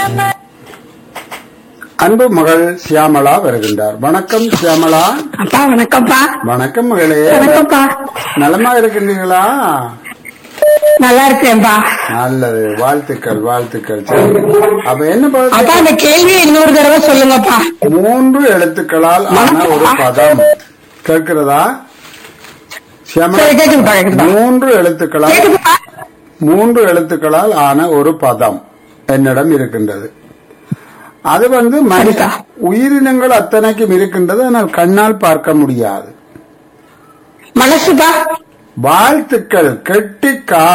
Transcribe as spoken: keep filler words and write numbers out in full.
அன்பு மகள் சியாமளா வருகின்றார். வணக்கம் சியாமளா. அப்பா வணக்கம்ப்பா. வணக்கம் மகளே. வணக்கம்ப்பா. நலமா இருக்கின்றீர்களா? நல்லா இருக்கேன்பா. நல்லது, வாழ்த்துக்கள் வாழ்த்துக்கள். சரி, அப்ப என்ன அப்பா பாத்து அந்த கேள்வியை இன்னொரு தடவை சொல்லுங்கப்பா. மூன்று எழுத்துக்களால் ஆன ஒரு பதம் கேட்கிறதா சியாமளா? சரி, கேக்குதுப்பா, கேக்குதுப்பா. மூன்று எழுத்துக்களால் கேக்குதுப்பா. மூன்று எழுத்துக்களால் ஆன ஒரு பதம் என்னிடம் இருக்கின்றது. அது வந்து மனித சரிப்பா. உயிரினங்கள் அத்தனைக்கும் இருக்கின்றது, ஆனால் கண்ணால் பார்க்க முடியாது. மனசுப்பா. வாழ்த்துக்கள், கெட்டிக்கா.